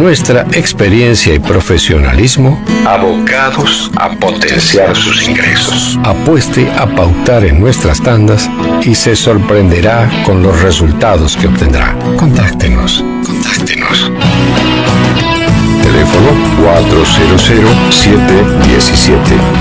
nuestra experiencia y profesionalismo, abocados a potenciar sus ingresos. Apueste a pautar en nuestras tandas y se sorprenderá con los resultados que obtendrá. Contáctenos. Teléfono 400-717.